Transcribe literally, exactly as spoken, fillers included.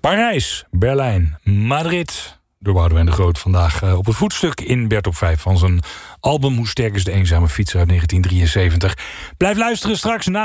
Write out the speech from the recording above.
Parijs, Berlijn, Madrid. Door Boudewijn de Groot vandaag uh, op het voetstuk in Bert op vijf van zijn album Hoe sterk is de eenzame fietser uit negentien drieënzeventig. Blijf luisteren straks na